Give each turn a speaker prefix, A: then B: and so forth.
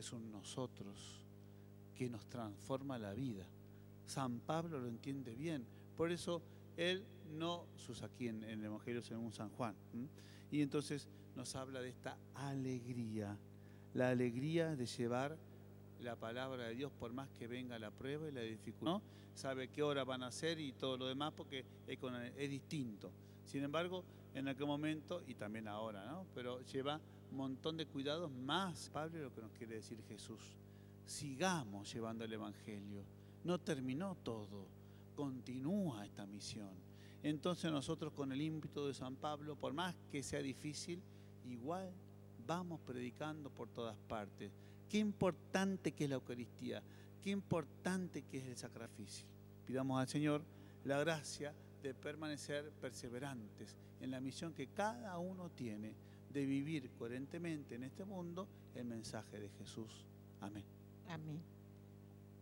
A: es un nosotros que nos transforma la vida. San Pablo lo entiende bien, por eso él no sus aquí en el Evangelio según San Juan. Y entonces nos habla de esta alegría, la alegría de llevar la palabra de Dios por más que venga la prueba y la dificultad, ¿no? Sabe qué hora van a ser y todo lo demás porque es distinto. Sin embargo, en aquel momento y también ahora, ¿no? Pero lleva un montón de cuidados más. Pablo, lo que nos quiere decir Jesús, sigamos llevando el Evangelio. No terminó todo, continúa esta misión. Entonces nosotros con el ímpetu de San Pablo, por más que sea difícil, igual vamos predicando por todas partes. Qué importante que es la Eucaristía, qué importante que es el sacrificio. Pidamos al Señor la gracia de permanecer perseverantes en la misión que cada uno tiene de vivir coherentemente en este mundo el mensaje de Jesús. Amén.
B: Amén.